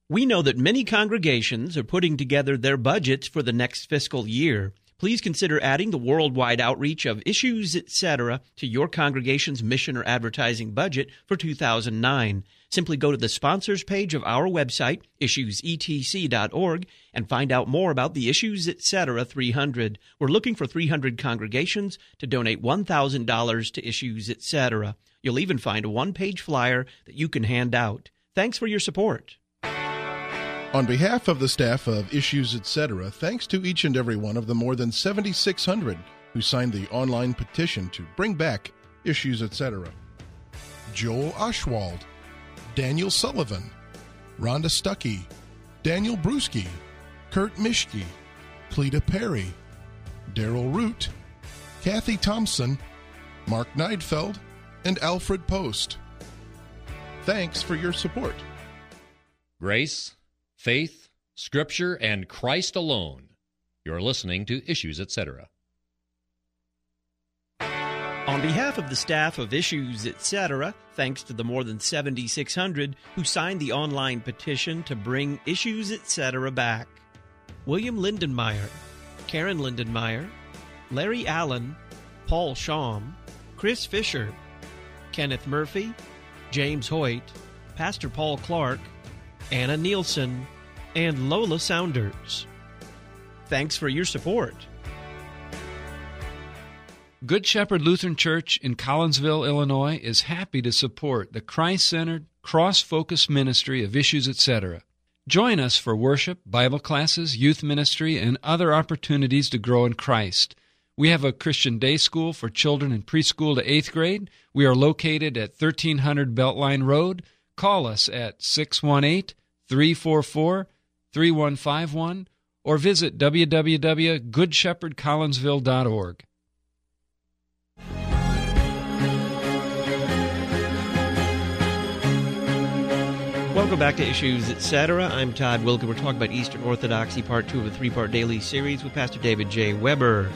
We know that many congregations are putting together their budgets for the next fiscal year. Please consider adding the worldwide outreach of Issues, Etc. to your congregation's mission or advertising budget for 2009. Simply go to the sponsors page of our website, issuesetc.org, and find out more about the Issues, Etc. 300. We're looking for 300 congregations to donate $1,000 to Issues, Etc. You'll even find a one-page flyer that you can hand out. Thanks for your support. On behalf of the staff of Issues, Etc., thanks to each and every one of the more than 7,600 who signed the online petition to bring back Issues, Etc. Joel Oshwald, Daniel Sullivan, Rhonda Stuckey, Daniel Brusky, Kurt Mischke, Cleta Perry, Daryl Root, Kathy Thompson, Mark Neidfeld, and Alfred Post. Thanks for your support. Grace, faith, Scripture, and Christ alone. You're listening to Issues, Etc. On behalf of the staff of Issues, Etc., thanks to the more than 7,600 who signed the online petition to bring Issues, Etc. back. William Lindenmeyer, Karen Lindenmeyer, Larry Allen, Paul Schaum, Chris Fisher, Kenneth Murphy, James Hoyt, Pastor Paul Clark, Anna Nielsen, and Lola Saunders. Thanks for your support. Good Shepherd Lutheran Church in Collinsville, Illinois is happy to support the Christ-centered, cross-focused ministry of Issues, Etc. Join us for worship, Bible classes, youth ministry, and other opportunities to grow in Christ. We have a Christian day school for children in preschool to 8th grade. We are located at 1300 Beltline Road. Call us at 618-344-3151 or visit www.goodshepherdcollinsville.org. Welcome back to Issues, Etc. I'm Todd Wilken. We're talking about Eastern Orthodoxy, Part 2 of a 3-part daily series with Pastor David J. Weber.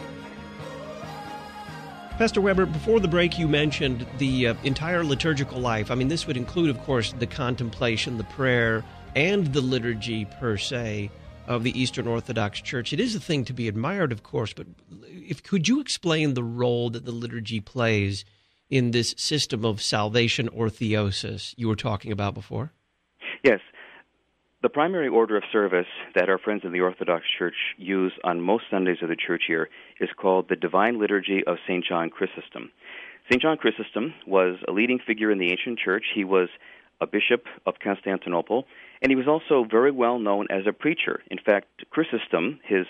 Pastor Weber, before the break you mentioned the entire liturgical life. I mean, this would include, of course, the contemplation, the prayer, and the liturgy per se of the Eastern Orthodox Church. It is a thing to be admired, of course, but could you explain the role that the liturgy plays in this system of salvation or theosis you were talking about before? Yes. The primary order of service that our friends in the Orthodox Church use on most Sundays of the church year is called the Divine Liturgy of St. John Chrysostom. St. John Chrysostom was a leading figure in the ancient church. He was a bishop of Constantinople, and he was also very well known as a preacher. In fact, Chrysostom, his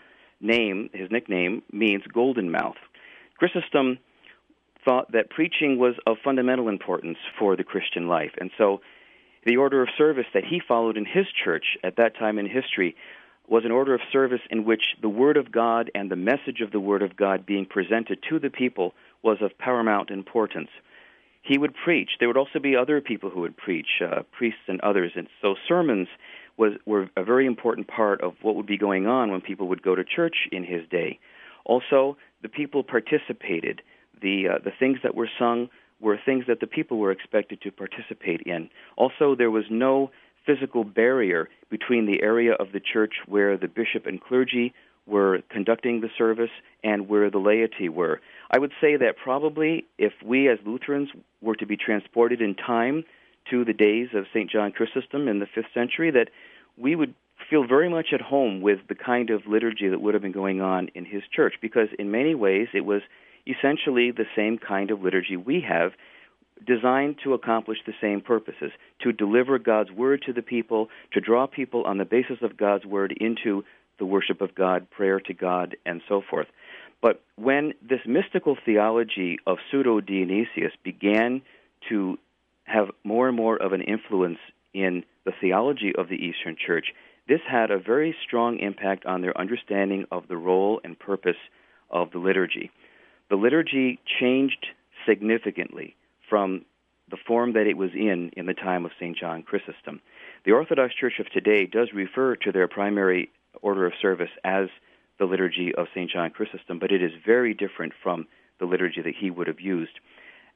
nickname, means golden mouth. Chrysostom thought that preaching was of fundamental importance for the Christian life, and so the order of service that he followed in his church at that time in history was an order of service in which the Word of God and the message of the Word of God being presented to the people was of paramount importance. He would preach. There would also be other people who would preach, priests and others. And so sermons were a very important part of what would be going on when people would go to church in his day. Also, the people participated. The things that were sung were things that the people were expected to participate in. Also, there was no physical barrier between the area of the church where the bishop and clergy were conducting the service and where the laity were. I would say that probably if we as Lutherans were to be transported in time to the days of St. John Chrysostom in the 5th century, that we would feel very much at home with the kind of liturgy that would have been going on in his church, because in many ways it was essentially the same kind of liturgy we have, designed to accomplish the same purposes, to deliver God's Word to the people, to draw people on the basis of God's Word into the worship of God, prayer to God, and so forth. But when this mystical theology of Pseudo-Dionysius began to have more and more of an influence in the theology of the Eastern Church, this had a very strong impact on their understanding of the role and purpose of the liturgy. The liturgy changed significantly from the form that it was in the time of St. John Chrysostom. The Orthodox Church of today does refer to their primary order of service as the liturgy of St. John Chrysostom, but it is very different from the liturgy that he would have used.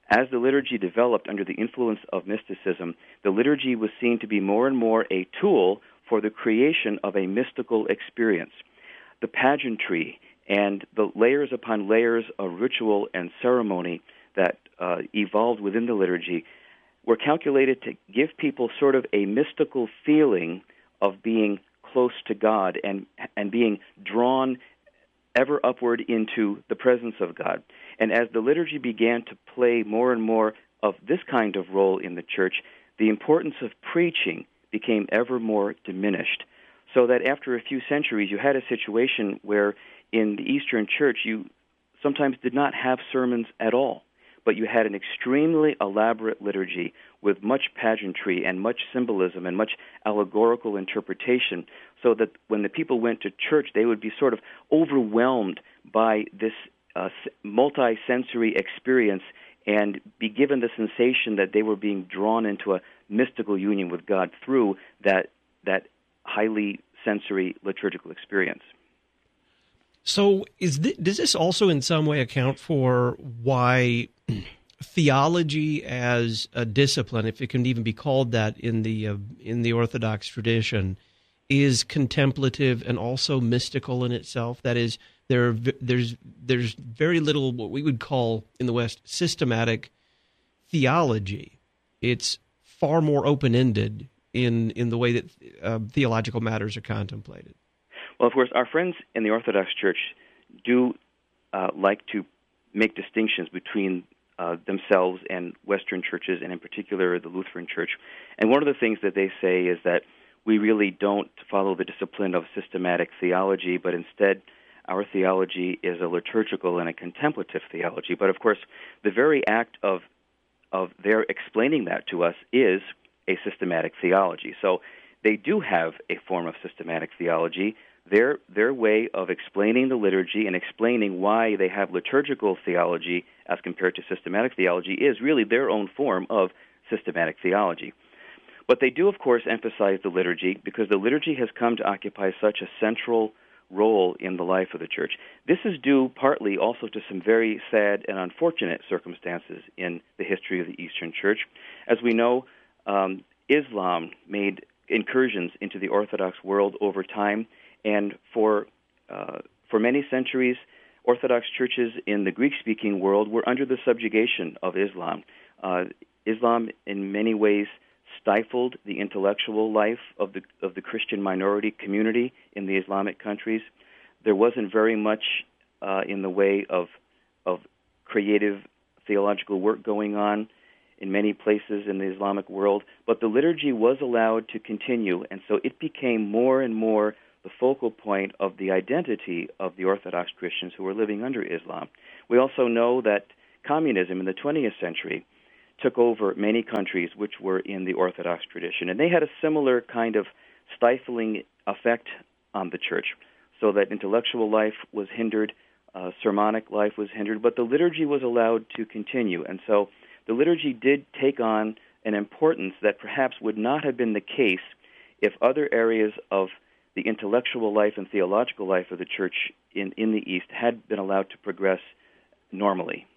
As the liturgy developed under the influence of mysticism, the liturgy was seen to be more and more a tool for the creation of a mystical experience. The pageantry and the layers upon layers of ritual and ceremony that evolved within the liturgy were calculated to give people sort of a mystical feeling of being close to God and being drawn ever upward into the presence of God. And as the liturgy began to play more and more of this kind of role in the church, the importance of preaching became ever more diminished. So that after a few centuries, you had a situation where in the Eastern Church you sometimes did not have sermons at all, but you had an extremely elaborate liturgy with much pageantry and much symbolism and much allegorical interpretation, so that when the people went to church, they would be sort of overwhelmed by this multi-sensory experience and be given the sensation that they were being drawn into a mystical union with God through that highly sensory liturgical experience. So does this also in some way account for why theology as a discipline, if it can even be called that in the Orthodox tradition, is contemplative and also mystical in itself? That is, there's very little what we would call in the West systematic theology. It's far more open-ended in the way that theological matters are contemplated. Well, of course, our friends in the Orthodox Church do like to make distinctions between themselves and Western churches, and in particular the Lutheran Church. And one of the things that they say is that we really don't follow the discipline of systematic theology, but instead our theology is a liturgical and a contemplative theology. But of course, the very act of their explaining that to us is a systematic theology. So they do have a form of systematic theology. Their way of explaining the liturgy and explaining why they have liturgical theology as compared to systematic theology is really their own form of systematic theology. But they do, of course, emphasize the liturgy because the liturgy has come to occupy such a central role in the life of the church. This is due partly also to some very sad and unfortunate circumstances in the history of the Eastern Church. As we know, Islam made incursions into the Orthodox world over time, and for many centuries, Orthodox churches in the Greek-speaking world were under the subjugation of Islam. Islam, in many ways, stifled the intellectual life of the Christian minority community in the Islamic countries. There wasn't very much in the way of creative theological work going on in many places in the Islamic world, but the liturgy was allowed to continue, and so it became more and more the focal point of the identity of the Orthodox Christians who were living under Islam. We also know that communism in the 20th century took over many countries which were in the Orthodox tradition, and they had a similar kind of stifling effect on the church, so that intellectual life was hindered, sermonic life was hindered, but the liturgy was allowed to continue, and so the liturgy did take on an importance that perhaps would not have been the case if other areas of the intellectual life and theological life of the church in the East had been allowed to progress normally.